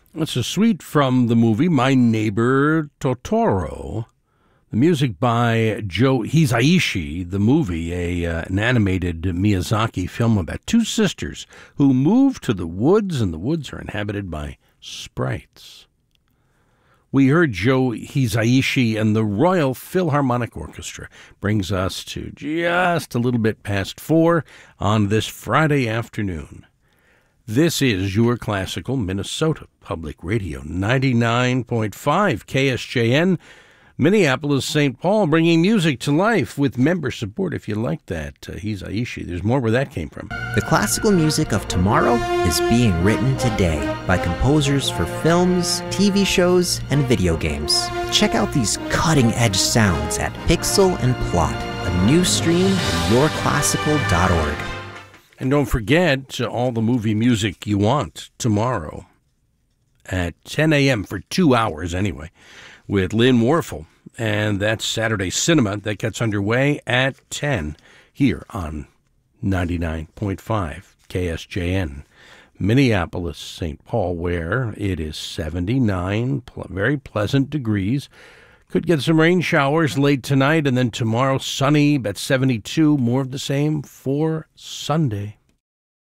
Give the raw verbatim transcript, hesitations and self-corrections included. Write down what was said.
It's a suite from the movie My Neighbor Totoro. The music by Joe Hisaishi, the movie, a, uh, an animated Miyazaki film about two sisters who move to the woods, and the woods are inhabited by sprites. We heard Joe Hisaishi and the Royal Philharmonic Orchestra. Brings us to just a little bit past four on this Friday afternoon. This is your classical Minnesota Public Radio, ninety-nine point five K S J N, Minneapolis, Saint Paul, bringing music to life with member support. If you like that, uh, Hisaishi, there's more where that came from. The classical music of tomorrow is being written today by composers for films, T V shows, and video games. Check out these cutting-edge sounds at Pixel and Plot, a new stream at your classical dot org. And don't forget uh, all the movie music you want tomorrow at ten a.m. for two hours anyway with Lynn Warfel. And that's Saturday Cinema that gets underway at ten here on ninety-nine point five K S J N. Minneapolis, Saint Paul, where it is seventy-nine, pl- very pleasant degrees. Could get some rain showers late tonight, and then tomorrow sunny at seventy-two. More of the same for Sunday.